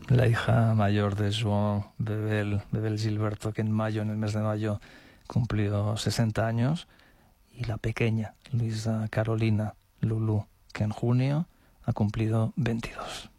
La hija mayor de Joan Bebel Gilberto, que en el mes de mayo, cumplió 60 años, y la pequeña, Luisa Carolina Lulú, que en junio ha cumplido 22.